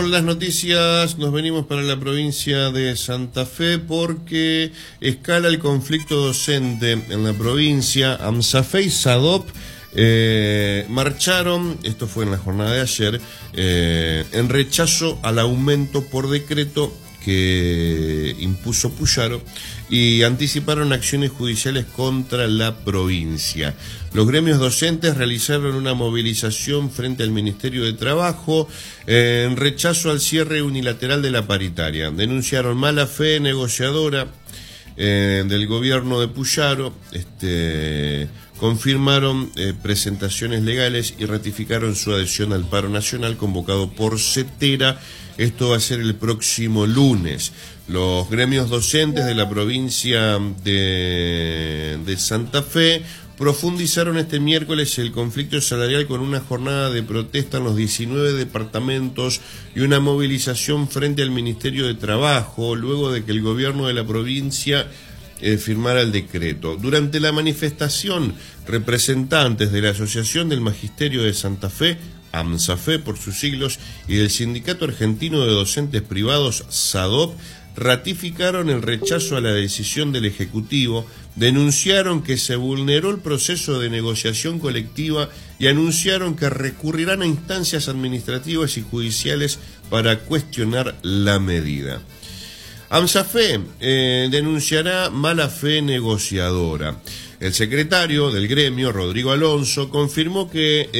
Con las noticias nos venimos para la provincia de Santa Fe porque escala el conflicto docente en la provincia. AMSAFE y SADOP marcharon, esto fue en la jornada de ayer, en rechazo al aumento por decreto que impuso Puyaro y anticiparon acciones judiciales contra la provincia. Los gremios docentes realizaron una movilización frente al Ministerio de Trabajo en rechazo al cierre unilateral de la paritaria. Denunciaron mala fe negociadora del gobierno de Puyaro, confirmaron presentaciones legales y ratificaron su adhesión al paro nacional convocado por CETERA. Esto va a ser el próximo lunes. Los gremios docentes de la provincia de Santa Fe profundizaron este miércoles el conflicto salarial con una jornada de protesta en los 19 departamentos y una movilización frente al Ministerio de Trabajo, luego de que el gobierno de la provincia firmara el decreto. Durante la manifestación, representantes de la Asociación del Magisterio de Santa Fe, AMSAFE por sus siglos, y del Sindicato Argentino de Docentes Privados, SADOP, ratificaron el rechazo a la decisión del Ejecutivo, denunciaron que se vulneró el proceso de negociación colectiva y anunciaron que recurrirán a instancias administrativas y judiciales para cuestionar la medida. AMSAFE denunciará mala fe negociadora. El secretario del gremio, Rodrigo Alonso, confirmó que